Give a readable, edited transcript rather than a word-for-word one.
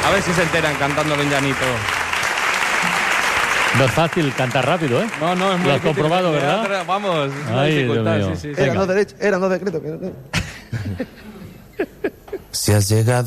A ver si se enteran cantándolo en llanito. No es fácil cantar rápido, ¿eh? No, es muy difícil. Lo has comprobado, ¿verdad? Vamos, es una Ay, dificultad. Dios mío. Sí. Eran dos decretos. Si has llegado